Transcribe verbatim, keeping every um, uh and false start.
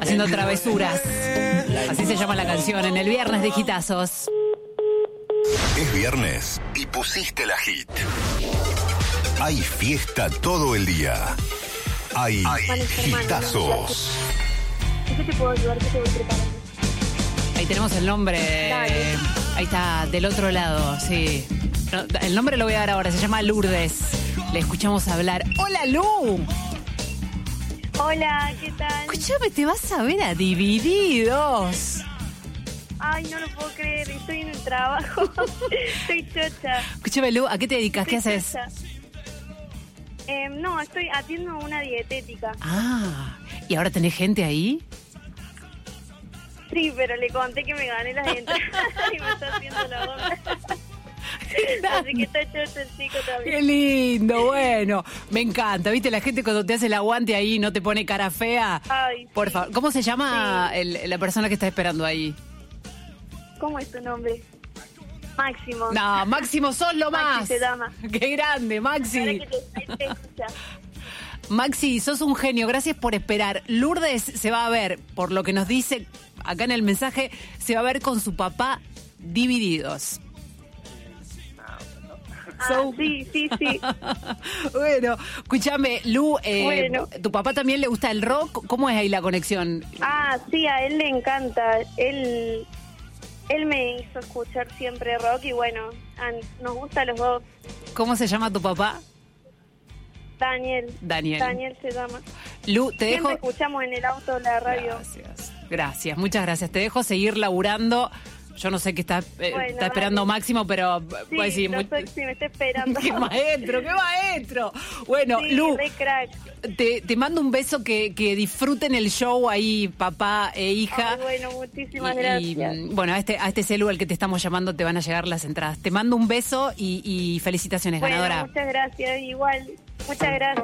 haciendo travesuras. Así se llama la canción, en el viernes de Hitazos. Es viernes y pusiste la hit. Hay fiesta todo el día. Hay Hitazos. ¿Qué te puedo ayudar? ¿Qué te voy preparando? Ahí tenemos el nombre. Dale. Ahí está, del otro lado, sí. No, el nombre lo voy a dar ahora, se llama Lourdes. Le escuchamos hablar. ¡Hola, Lu! Hola, ¿qué tal? Escúchame, te vas a ver a Divididos. Ay, no lo puedo creer, estoy en el trabajo. Estoy chocha. Escúchame, Lu, ¿a qué te dedicas? ¿Qué Estoy haces? chocha. Eh, no, estoy atiendo una dietética. Ah, ¿y ahora tenés gente ahí? Sí, pero le conté que me gané las entradas y me está haciendo la onda. Así que está chocha el chico también. Qué lindo, bueno, me encanta, ¿viste? La gente cuando te hace el aguante ahí no te pone cara fea. Ay, Por sí. favor, ¿cómo se llama Sí. el- la persona que está esperando ahí? ¿Cómo es tu nombre? Máximo. No, Máximo, sos lo Maxi más. se llama. Qué grande, Para Maxi. que te, te escucha. Maxi, sos un genio, gracias por esperar. Lourdes se va a ver, por lo que nos dice acá en el mensaje, se va a ver con su papá Divididos. Ah, So- sí, sí, sí. Bueno, escúchame, Lu, eh, Bueno. ¿tu papá también le gusta el rock? ¿Cómo es ahí la conexión? Ah, sí, a él le encanta. Él, él me hizo escuchar siempre rock y bueno, a- nos gusta a los dos. ¿Cómo se llama tu papá? Daniel. Daniel. Daniel se llama. Lu, te Siempre dejo... escuchamos en el auto la radio. Gracias, gracias, muchas gracias. Te dejo seguir laburando. Yo no sé qué está, eh, Bueno, está esperando dale. Máximo, pero... Sí, pues, sí, no muy- sé si me está esperando. ¡Qué maestro, qué maestro! Bueno, Sí, Lu, re crack. te, te mando un beso, que, que disfruten el show ahí, papá e hija. Ay, bueno, muchísimas Y- y, gracias. mm, bueno, a este, a este celu al que te estamos llamando te van a llegar las entradas. Te mando un beso y, y felicitaciones, Bueno, ganadora. muchas gracias. Igual, muchas gracias.